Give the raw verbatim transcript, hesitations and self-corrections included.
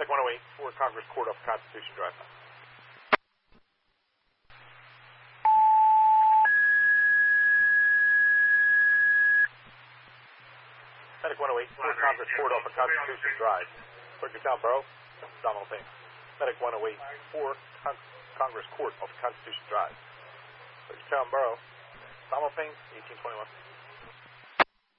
Medic one oh eight, four Congress Court off Constitution Drive. Medic one oh eight, four Congress Court off of Constitution Drive. Fredericktown Borough, Domino Payne. Medic one oh eight, four Con Congress Court off Constitution Drive. Fredericktown Borough, Domino Payne, eighteen twenty-one.